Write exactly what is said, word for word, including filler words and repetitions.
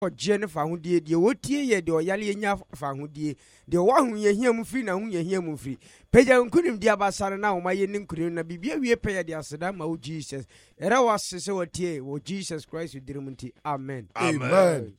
ɔgye ne fa hodie deɛ wotie yɛ deɛ ɔyale nya fa hodie deɛ wahu yɛ hia mu firi na hu yɛ hia mu firi pagya nkunim di abasare na wo ma yɛ ne nkunim na bibia wie pɛ yɛ de aseda ma wo Jesus era wase sɛ watie wo Jesus Christ dirim nti amen Amen.